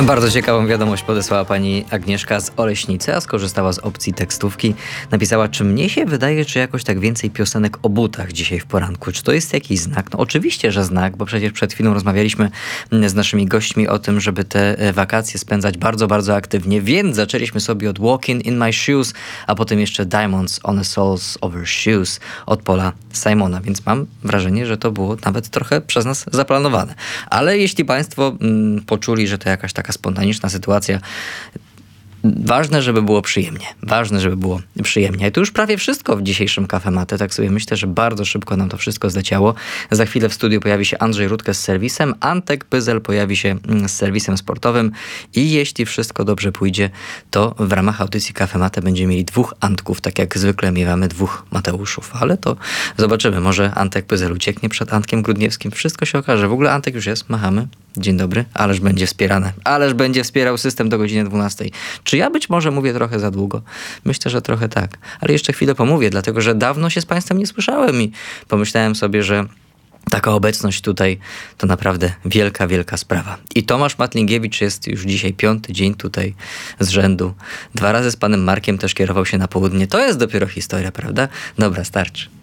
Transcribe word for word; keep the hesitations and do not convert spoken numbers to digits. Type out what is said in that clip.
Bardzo ciekawą wiadomość podesłała pani Agnieszka z Oleśnicy, a skorzystała z opcji tekstówki. Napisała, czy mnie się wydaje, czy jakoś tak więcej piosenek o butach dzisiaj w poranku. Czy to jest jakiś znak? No oczywiście, że znak, bo przecież przed chwilą rozmawialiśmy z naszymi gośćmi o tym, żeby te wakacje spędzać bardzo, bardzo aktywnie, więc zaczęliśmy sobie od Walking in My Shoes, a potem jeszcze Diamonds on the Soles of Her Shoes od Paula Simona, więc mam wrażenie, że to było nawet trochę przez nas zaplanowane. Ale jeśli państwo mm, poczuli, że to jakaś taka spontaniczna sytuacja, ważne, żeby było przyjemnie. Ważne, żeby było przyjemnie. I to już prawie wszystko w dzisiejszym Kafematy. Tak sobie myślę, że bardzo szybko nam to wszystko zleciało. Za chwilę w studiu pojawi się Andrzej Rutkę z serwisem, Antek Pyzel pojawi się z serwisem sportowym i jeśli wszystko dobrze pójdzie, to w ramach audycji Kafematy będziemy mieli dwóch Antków, tak jak zwykle miewamy dwóch Mateuszów. Ale to zobaczymy. Może Antek Pyzel ucieknie przed Antkiem Grudniewskim. Wszystko się okaże. W ogóle Antek już jest. Machamy. Dzień dobry. Ależ będzie wspierane. Ależ będzie wspierał system do godziny dwunastej. Czy ja być może mówię trochę za długo? Myślę, że trochę tak. Ale jeszcze chwilę pomówię, dlatego że dawno się z państwem nie słyszałem i pomyślałem sobie, że taka obecność tutaj to naprawdę wielka, wielka sprawa. I Tomasz Matlingiewicz jest już dzisiaj piąty dzień tutaj z rzędu. Dwa razy z panem Markiem też kierował się na południe. To jest dopiero historia, prawda? Dobra, starczy.